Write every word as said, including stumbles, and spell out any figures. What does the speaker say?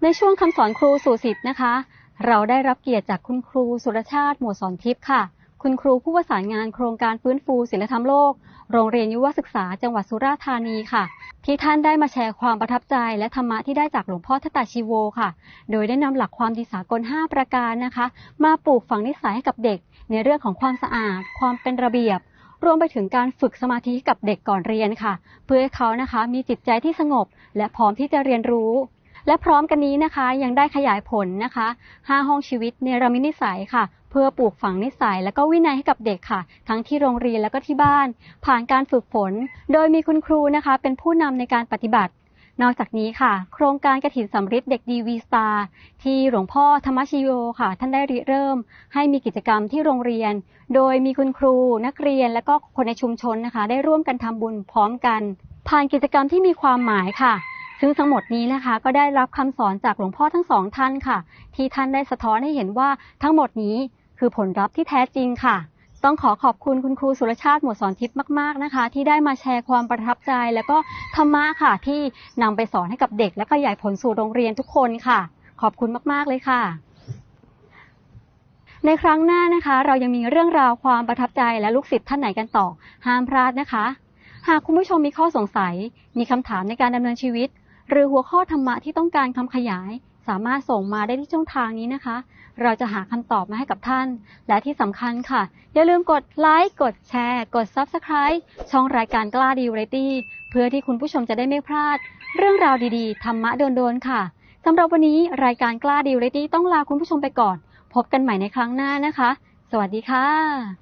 ในช่วงคำสอนครูสู่ศิษย์นะคะเราได้รับเกียรติจากคุณครูสุรชาติหมวดสอนทิพย์ค่ะคุณครูผู้ประสานงานโครงการฟื้นฟูศีลธรรมโลกโรงเรียนยุวศึกษาจังหวัดสุราษฎร์ธานีค่ะที่ท่านได้มาแชร์ความประทับใจและธรรมะที่ได้จากหลวงพ่อทัตตาชีโวค่ะโดยได้นำหลักความดีสากลห้าประการนะคะมาปลูกฝังนิสัยให้กับเด็กในเรื่องของความสะอาดความเป็นระเบียบรวมไปถึงการฝึกสมาธิให้กับเด็กก่อนเรียนค่ะเพื่อให้เขานะคะมีจิตใจที่สงบและพร้อมที่จะเรียนรู้และพร้อมกันนี้นะคะยังได้ขยายผลนะคะห้าห้องชีวิตเนรมิตนิสัยค่ะเพื่อปลูกฝังนิสัยและก็วินัยให้กับเด็กค่ะทั้งที่โรงเรียนและก็ที่บ้านผ่านการฝึกฝนโดยมีคุณครูนะคะเป็นผู้นำในการปฏิบัตินอกจากนี้ค่ะโครงการกฐินสำริดเด็กดีวีสตาร์ที่หลวงพ่อธรรมชโยค่ะท่านได้ริเริ่มให้มีกิจกรรมที่โรงเรียนโดยมีคุณครูนักเรียนและก็คนในชุมชนนะคะได้ร่วมกันทำบุญพร้อมกันผ่านกิจกรรมที่มีความหมายค่ะซึ่งทั้งหมดนี้นะคะก็ได้รับคำสอนจากหลวงพ่อทั้งสองท่านค่ะที่ท่านได้สะท้อนให้เห็นว่าทั้งหมดนี้คือผลลัพธ์ที่แท้จริงค่ะต้องขอขอบคุณคุณครูสุรชาติหมวดสอนทิพย์มากๆนะคะที่ได้มาแชร์ความประทับใจแล้วก็ธรรมะค่ะที่นำไปสอนให้กับเด็กและขยายผลสู่โรงเรียนทุกคนค่ะขอบคุณมากๆเลยค่ะในครั้งหน้านะคะเรายังมีเรื่องราวความประทับใจและลูกศิษย์ท่านไหนกันต่อห้ามพลาดนะคะหากคุณผู้ชมมีข้อสงสัยมีคำถามในการดำเนินชีวิตหรือหัวข้อธรรมะที่ต้องการคำขยายสามารถส่งมาได้ที่ช่องทางนี้นะคะเราจะหาคำตอบมาให้กับท่านและที่สำคัญค่ะอย่าลืมกดไลค์กดแชร์กด ซับสไครบ์ ช่องรายการกล้าดีเวอไรตี้เพื่อที่คุณผู้ชมจะได้ไม่พลาดเรื่องราวดีๆธรรมะโดนๆค่ะสำหรับวันนี้รายการกล้าดีเวอไรตี้ต้องลาคุณผู้ชมไปก่อนพบกันใหม่ในครั้งหน้านะคะสวัสดีค่ะ